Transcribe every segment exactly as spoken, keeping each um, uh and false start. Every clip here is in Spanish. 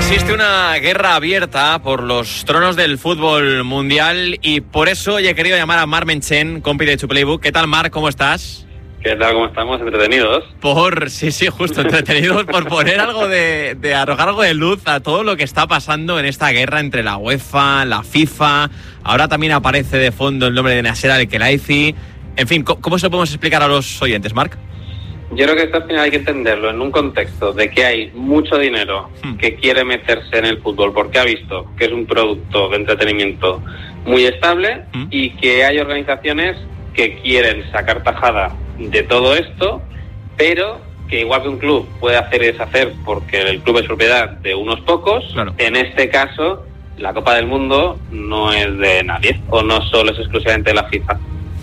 Existe una guerra abierta por los tronos del fútbol mundial y por eso hoy he querido llamar a Marc Menchen, compi de Chuplaybook. ¿Qué tal, Marc? ¿Cómo estás? ¿Qué tal? ¿Cómo estamos? ¿Entretenidos? Por, sí, sí, justo, entretenidos por poner algo de, de arrojar algo de luz a todo lo que está pasando en esta guerra entre la UEFA, la FIFA. Ahora también aparece de fondo el nombre de Nasser Al-Khelaifi. En fin, ¿cómo, cómo se lo podemos explicar a los oyentes, Marc? Yo creo que esto al final hay que entenderlo en un contexto de que hay mucho dinero hmm. que quiere meterse en el fútbol porque ha visto que es un producto de entretenimiento muy estable hmm. y que hay organizaciones que quieren sacar tajada de todo esto, pero que igual que un club puede hacer y deshacer porque el club es propiedad de unos pocos, claro. En este caso la Copa del Mundo no es de nadie o no solo es exclusivamente de la FIFA.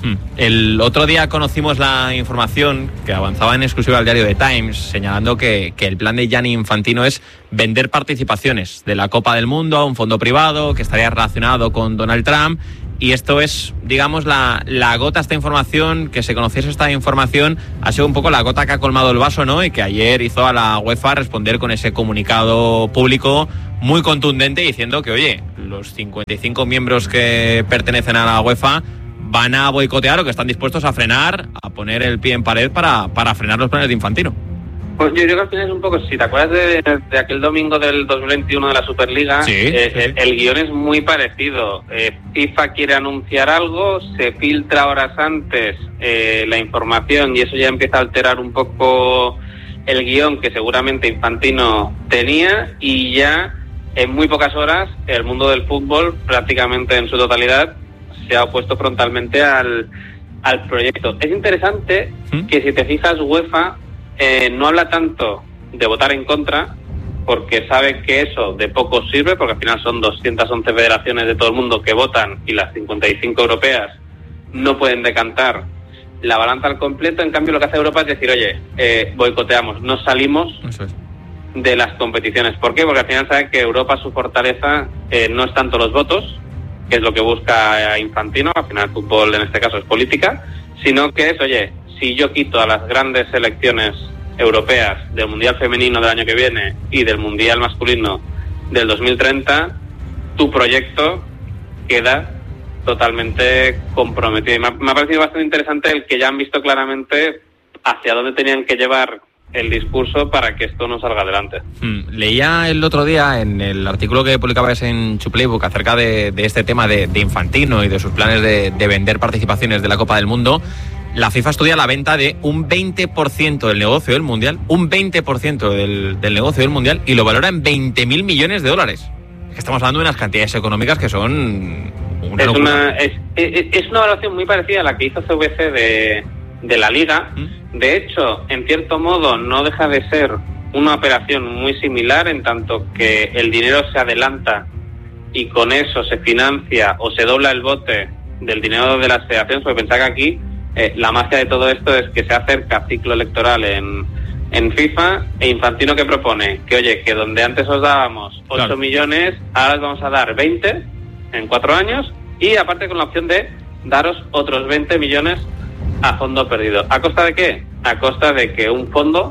El otro día conocimos la información que avanzaba en exclusiva al diario The Times, señalando que, que el plan de Gianni Infantino es vender participaciones de la Copa del Mundo a un fondo privado que estaría relacionado con Donald Trump. Y esto es, digamos, la, la gota, esta información, que se conociese esta información, ha sido un poco la gota que ha colmado el vaso, ¿no? Y que ayer hizo a la UEFA responder con ese comunicado público muy contundente diciendo que, oye, los cincuenta y cinco miembros que pertenecen a la UEFA van a boicotear o que están dispuestos a frenar, a poner el pie en pared para, para frenar los planes de Infantino. Pues yo creo que al final es un poco, si te acuerdas de, de aquel domingo del dos mil veintiuno de la Superliga, sí, eh, sí. El, el guión es muy parecido. Eh, FIFA quiere anunciar algo, se filtra horas antes eh, la información y eso ya empieza a alterar un poco el guión que seguramente Infantino tenía y ya en muy pocas horas el mundo del fútbol, prácticamente en su totalidad, se ha opuesto frontalmente al, al proyecto. Es interesante ¿Mm? que si te fijas, UEFA eh, no habla tanto de votar en contra, porque sabe que eso de poco sirve, porque al final son doscientas once federaciones de todo el mundo que votan y las cincuenta y cinco europeas no pueden decantar la balanza al completo. En cambio, lo que hace Europa es decir, oye, eh, boicoteamos, no salimos Eso es. de las competiciones. ¿Por qué? Porque al final sabe que Europa, su fortaleza eh, no es tanto los votos, que es lo que busca Infantino, al final el fútbol en este caso es política, sino que es, oye, si yo quito a las grandes selecciones europeas del Mundial Femenino del año que viene y del Mundial Masculino del dos mil treinta, tu proyecto queda totalmente comprometido. Y me ha, me ha parecido bastante interesante el que ya han visto claramente hacia dónde tenían que llevar el discurso para que esto no salga adelante. Hmm. Leía el otro día en el artículo que publicabas en Chuplaybook acerca de, de este tema de, de Infantino y de sus planes de, de vender participaciones de la Copa del Mundo. La FIFA estudia la venta de un veinte por ciento del negocio del Mundial, un veinte por ciento del, del negocio del Mundial, y lo valora en veinte mil millones de dólares. Estamos hablando de unas cantidades económicas que son una es locura. Una, es, es, es una valoración muy parecida a la que hizo C V C de, de la Liga. ¿Mm? De hecho, en cierto modo, no deja de ser una operación muy similar, en tanto que el dinero se adelanta y con eso se financia o se dobla el bote del dinero de las federaciones, porque pensá que aquí eh, la magia de todo esto es que se acerca ciclo electoral en, en FIFA, e Infantino que propone que, oye, que donde antes os dábamos ocho claro. millones, ahora os vamos a dar veinte en cuatro años, y aparte con la opción de daros otros veinte millones a fondo perdido. ¿A costa de qué? A costa de que un fondo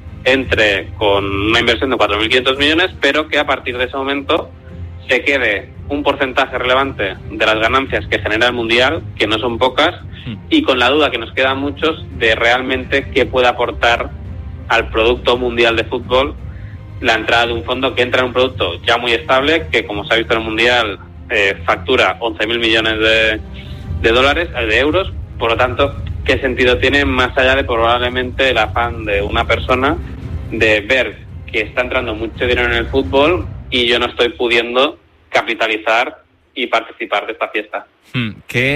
entre con una inversión de cuatro mil quinientos millones, pero que a partir de ese momento se quede un porcentaje relevante de las ganancias que genera el Mundial, que no son pocas, y con la duda que nos quedan muchos de realmente qué puede aportar al producto mundial de fútbol la entrada de un fondo que entra en un producto ya muy estable, que como se ha visto en el Mundial eh, factura once mil millones de, de dólares, de euros. Por lo tanto, ¿qué sentido tiene más allá de probablemente el afán de una persona de ver que está entrando mucho dinero en el fútbol y yo no estoy pudiendo capitalizar y participar de esta fiesta? Hmm,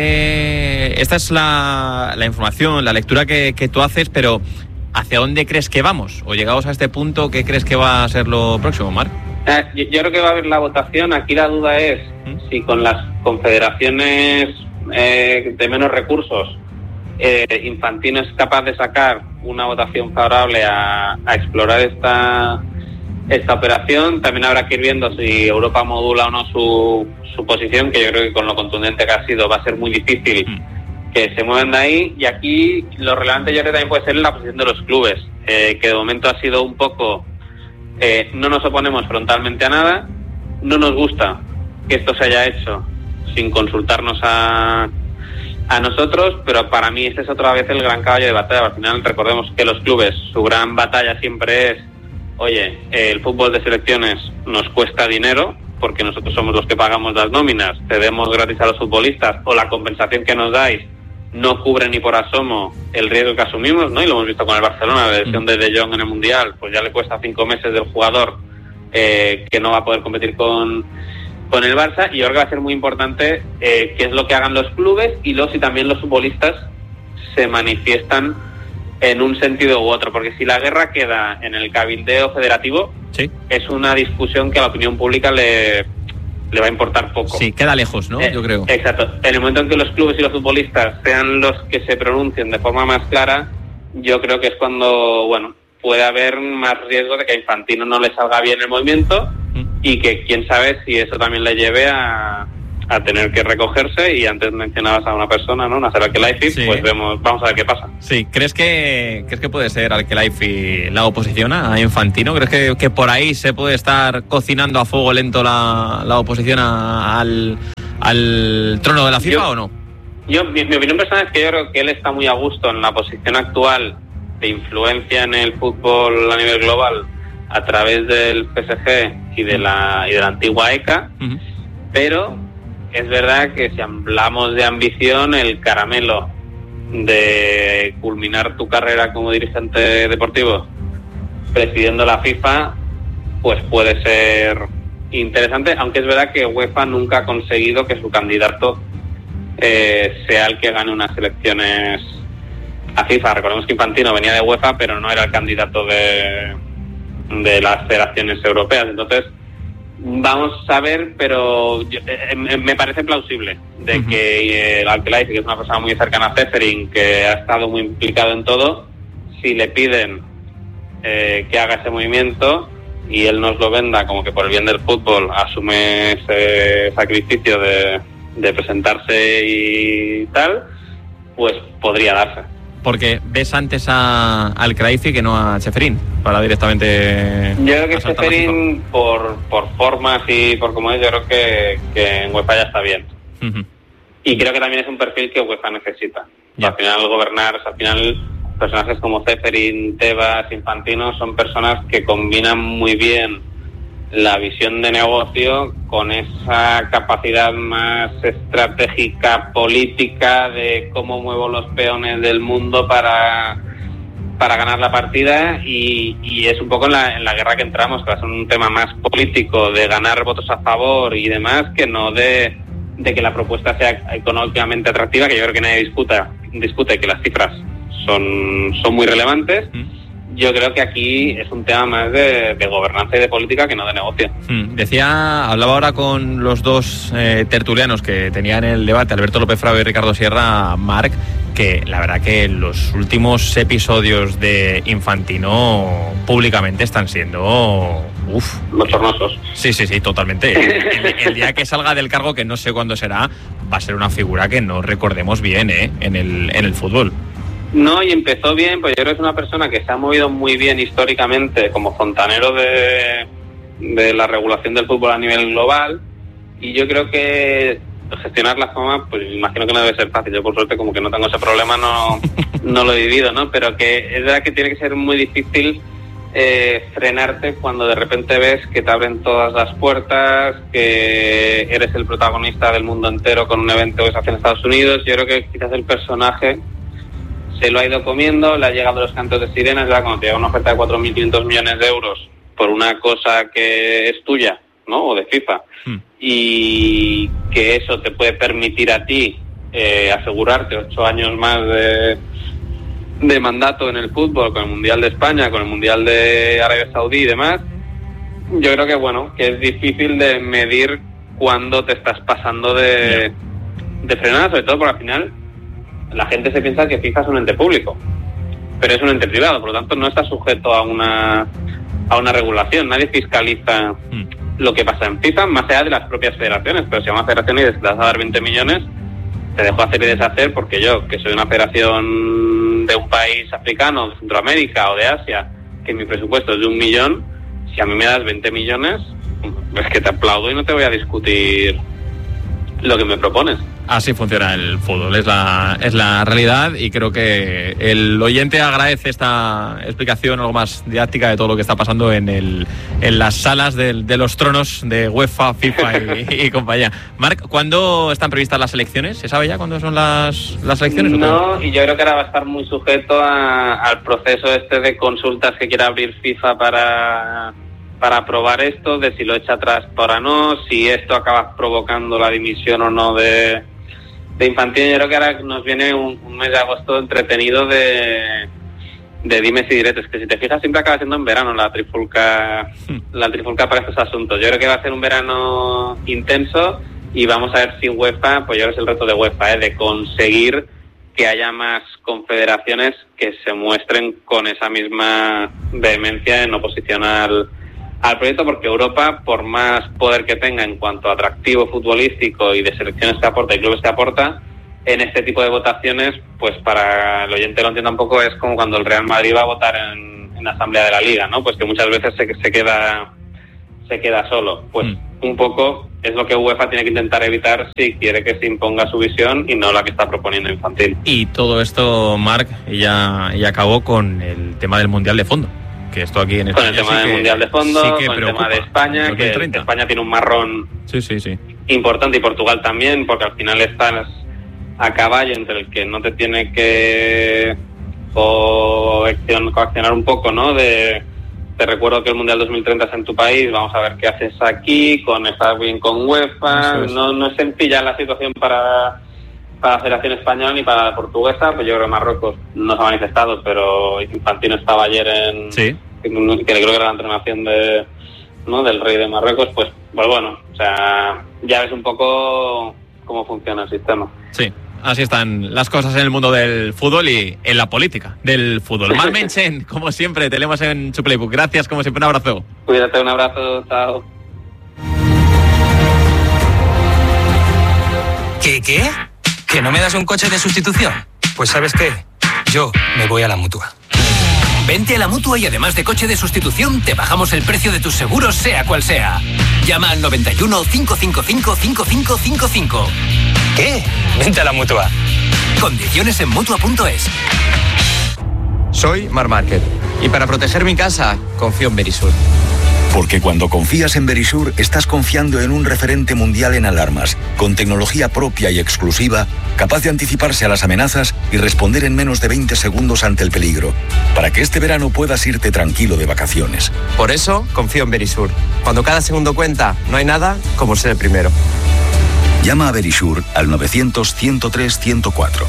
que esta es la, la información, la lectura que, que tú haces, pero ¿hacia dónde crees que vamos? O llegados a este punto, ¿qué crees que va a ser lo próximo, Marc? Eh, yo, yo creo que va a haber la votación. Aquí la duda es ¿Mm? si con las confederaciones eh, de menos recursos eh, Infantino es capaz de sacar una votación favorable a, a explorar esta esta operación. También habrá que ir viendo si Europa modula o no su, su posición, que yo creo que con lo contundente que ha sido va a ser muy difícil que se muevan de ahí. Y aquí lo relevante yo creo que también puede ser la posición de los clubes, eh, que de momento ha sido un poco Eh, no nos oponemos frontalmente a nada, no nos gusta que esto se haya hecho sin consultarnos a, a nosotros, pero para mí ese es otra vez el gran caballo de batalla. Al final recordemos que los clubes, su gran batalla siempre es, oye, el fútbol de selecciones nos cuesta dinero, porque nosotros somos los que pagamos las nóminas, cedemos gratis a los futbolistas, o la compensación que nos dais no cubre ni por asomo el riesgo que asumimos, ¿no? Y lo hemos visto con el Barcelona, la lesión de De Jong en el Mundial, pues ya le cuesta cinco meses del jugador eh, que no va a poder competir con, con el Barça, y ahora va a ser muy importante eh, qué es lo que hagan los clubes, y luego si también los futbolistas se manifiestan en un sentido u otro, porque si la guerra queda en el cabildeo federativo, sí, es una discusión que a la opinión pública le... le va a importar poco. Sí, queda lejos, ¿no? Eh, Yo creo. Exacto. En el momento en que los clubes y los futbolistas sean los que se pronuncien de forma más clara, yo creo que es cuando, bueno, puede haber más riesgo de que a Infantino no le salga bien el movimiento mm. y que quién sabe si eso también le lleve a, a tener que recogerse. Y antes mencionabas a una persona, ¿no? Nacer Al-Khelaifi, sí. Pues vemos, vamos a ver qué pasa. Sí, ¿crees que crees que puede ser Al-Khelaifi la oposición a Infantino? ¿Crees que, que por ahí se puede estar cocinando a fuego lento la, la oposición a, al, al trono de la FIFA yo, o no? Yo, mi, mi opinión personal es que yo creo que él está muy a gusto en la posición actual de influencia en el fútbol a nivel global a través del P S G y de la, y de la antigua E C A, uh-huh. Pero es verdad que si hablamos de ambición, el caramelo de culminar tu carrera como dirigente deportivo presidiendo la FIFA, pues puede ser interesante, aunque es verdad que UEFA nunca ha conseguido que su candidato eh, sea el que gane unas elecciones a FIFA. Recordemos que Infantino venía de UEFA, pero no era el candidato de, de las federaciones europeas. Entonces, vamos a ver, pero yo, eh, me parece plausible de uh-huh. que el Al-Khelaifi, que es una persona muy cercana a Ceferin, que ha estado muy implicado en todo, si le piden eh, que haga ese movimiento y él nos lo venda como que por el bien del fútbol asume ese sacrificio de, de presentarse y tal, pues podría darse. Porque ves antes a Al-Khelaifi que no a Ceferin para directamente. Yo creo que Ceferin por por formas y por cómo es, yo creo que, que en UEFA ya está bien. Uh-huh. Y creo que también es un perfil que UEFA necesita. Yeah. Al final gobernar, al final personajes como Ceferin, Tebas, Infantino son personas que combinan muy bien la visión de negocio con esa capacidad más estratégica, política, de cómo muevo los peones del mundo para, para ganar la partida, y, y es un poco en la, en la guerra que entramos, que va a ser un tema más político, de ganar votos a favor y demás, que no de, de que la propuesta sea económicamente atractiva, que yo creo que nadie discuta, discute que las cifras son, son muy relevantes. Mm. Yo creo que aquí es un tema más de, de gobernanza y de política que no de negocio. Mm, decía, hablaba ahora con los dos eh, tertulianos que tenían el debate, Alberto López Fravo y Ricardo Sierra, Marc, que la verdad que los últimos episodios de Infantino públicamente están siendo... Uf, bochornosos. Sí, sí, sí, totalmente. El, el, el día que salga del cargo, que no sé cuándo será, va a ser una figura que no recordemos bien ¿eh? en, el, en el fútbol. No, y empezó bien, pues yo creo que es una persona que se ha movido muy bien históricamente como fontanero de, de la regulación del fútbol a nivel global, y yo creo que gestionar la fama, pues imagino que no debe ser fácil. Yo por suerte como que no tengo ese problema, no, no lo he vivido, ¿no? Pero que es verdad que tiene que ser muy difícil eh, frenarte cuando de repente ves que te abren todas las puertas, que eres el protagonista del mundo entero con un evento que se hace en Estados Unidos. Yo creo que quizás el personaje se lo ha ido comiendo, le ha llegado los cantos de sirenas, ¿verdad? Cuando te llega una oferta de cuatro mil quinientos millones de euros por una cosa que es tuya, ¿no? O de FIFA, hmm. y que eso te puede permitir a ti eh, asegurarte ocho años más de, de mandato en el fútbol, con el Mundial de España, con el Mundial de Arabia Saudí y demás. Yo creo que, bueno, que es difícil de medir cuándo te estás pasando de, de frenada, sobre todo porque al final la gente se piensa que FIFA es un ente público, pero es un ente privado, por lo tanto no está sujeto a una a una regulación. Nadie fiscaliza mm. lo que pasa en FIFA, más allá de las propias federaciones. Pero si a una federación y te vas a dar veinte millones, te dejo hacer y deshacer, porque yo, que soy una federación de un país africano, de Centroamérica o de Asia, que mi presupuesto es de un millón, si a mí me das veinte millones, es que te aplaudo y no te voy a discutir lo que me propones. Así funciona el fútbol, es la, es la realidad, y creo que el oyente agradece esta explicación algo más didáctica de todo lo que está pasando en el en las salas de, de los tronos de UEFA, FIFA y, y compañía. Marc, ¿cuándo están previstas las elecciones? ¿Se sabe ya cuándo son las, las elecciones? No, y yo creo que ahora va a estar muy sujeto a, al proceso este de consultas que quiera abrir FIFA para... para aprobar esto, de si lo echa atrás para no, si esto acaba provocando la dimisión o no de, de Infantino. Yo creo que ahora nos viene un, un mes de agosto entretenido de, de dimes y diretes, que si te fijas siempre acaba siendo en verano la trifulca, la trifulca para estos asuntos. Yo creo que va a ser un verano intenso y vamos a ver si UEFA, pues yo creo que es el reto de UEFA, ¿eh? de conseguir que haya más confederaciones que se muestren con esa misma vehemencia en oposición al al proyecto, porque Europa, por más poder que tenga en cuanto a atractivo futbolístico y de selecciones que aporta y clubes que aporta, en este tipo de votaciones, pues para el oyente lo entienda un poco, es como cuando el Real Madrid va a votar en, en la Asamblea de la Liga, ¿no? Pues que muchas veces se, se queda se queda solo. Pues mm. un poco es lo que UEFA tiene que intentar evitar si quiere que se imponga su visión y no la que está proponiendo Infantino. Y todo esto, Marc, ya, ya acabó con el tema del Mundial de Fondo. Que esto aquí en España, con el tema sí del Mundial de Fondo, sí con el tema de España, que España tiene un marrón sí, sí, sí. importante, y Portugal también, porque al final estás a caballo entre el que no te tiene que coaccionar un poco, ¿no? De te recuerdo que el Mundial dos mil treinta es en tu país, vamos a ver qué haces aquí, con estar bien con UEFA, es. no no es sencilla la situación para para la Federación Española ni para la portuguesa. Pues yo creo que Marruecos no se ha manifestado, pero Infantino estaba ayer en... Sí. que creo que era la entrenación de, ¿no? del rey de Marruecos, pues, pues bueno, o sea, ya ves un poco cómo funciona el sistema. Sí, así están las cosas en el mundo del fútbol y en la política del fútbol. Marc Menchen, como siempre, te leemos en su Playbook. Gracias, como siempre, un abrazo. Cuídate, un abrazo, chao. ¿Qué, qué? ¿Que no me das un coche de sustitución? Pues ¿sabes qué? Yo me voy a la Mutua. Vente a la Mutua y además de coche de sustitución, te bajamos el precio de tus seguros, sea cual sea. Llama al noventa y uno, cinco cinco cinco, cinco cinco cinco cinco. ¿Qué? Vente a la Mutua. Condiciones en Mutua punto es. Soy Marc Márquez y para proteger mi casa, confío en Verisur. Porque cuando confías en Verisur, estás confiando en un referente mundial en alarmas, con tecnología propia y exclusiva, capaz de anticiparse a las amenazas y responder en menos de veinte segundos ante el peligro, para que este verano puedas irte tranquilo de vacaciones. Por eso, confío en Verisur. Cuando cada segundo cuenta, no hay nada como ser el primero. Llama a Verisur al novecientos, ciento tres, ciento cuatro.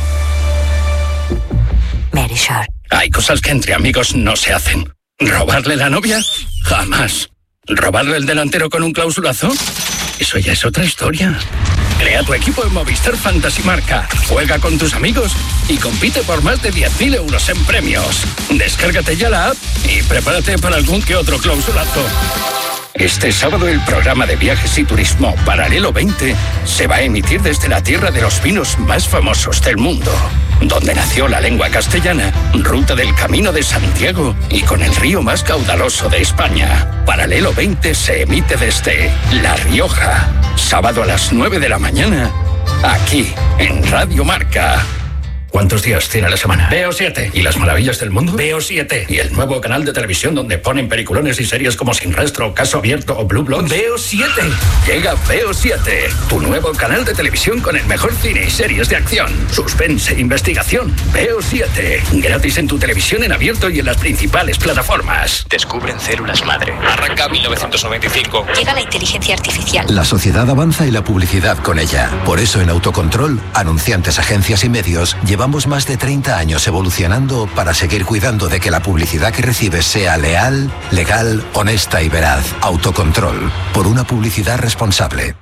Verisur. Hay cosas que entre amigos no se hacen. ¿Robarle la novia? Jamás. ¿Robarle el delantero con un clausulazo? Eso ya es otra historia. Crea tu equipo en Movistar Fantasy Marca. Juega con tus amigos y compite por más de diez mil euros en premios. Descárgate ya la app y prepárate para algún que otro clausulazo. Este sábado el programa de viajes y turismo Paralelo veinte se va a emitir desde la tierra de los vinos más famosos del mundo, donde nació la lengua castellana, ruta del Camino de Santiago y con el río más caudaloso de España. Paralelo veinte se emite desde La Rioja, sábado a las nueve de la mañana, aquí en Radio Marca. ¿Cuántos días tiene la semana? Veo siete. ¿Y las maravillas del mundo? Veo siete. ¿Y el nuevo canal de televisión donde ponen peliculones y series como Sin Rastro, Caso Abierto o Blue Bloods? Veo siete. Llega Veo siete, tu nuevo canal de televisión con el mejor cine y series de acción, suspense e investigación. Veo siete. Gratis en tu televisión en abierto y en las principales plataformas. Descubren células madre. Arranca mil novecientos noventa y cinco. Llega la inteligencia artificial. La sociedad avanza y la publicidad con ella. Por eso en Autocontrol, anunciantes, agencias y medios, llevamos más de treinta años evolucionando para seguir cuidando de que la publicidad que recibes sea leal, legal, honesta y veraz. Autocontrol, por una publicidad responsable.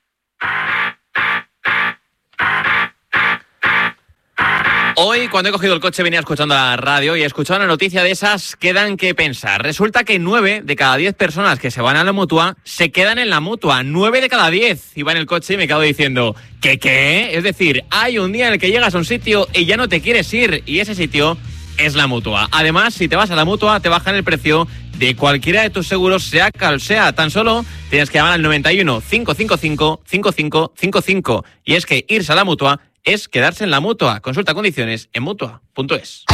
Hoy, cuando he cogido el coche, venía escuchando la radio y he escuchado una noticia de esas que dan que pensar. Resulta que nueve de cada diez personas que se van a la Mutua se quedan en la Mutua. nueve de cada diez. Iba en el coche y me quedo diciendo, ¿qué qué? Es decir, hay un día en el que llegas a un sitio y ya no te quieres ir, y ese sitio es la Mutua. Además, si te vas a la Mutua, te bajan el precio de cualquiera de tus seguros, sea cual sea. Tan solo tienes que llamar al noventa y uno, cinco cinco cinco, cinco cinco cinco cinco. Y es que irse a la Mutua es quedarse en la Mutua. Consulta condiciones en mutua punto es.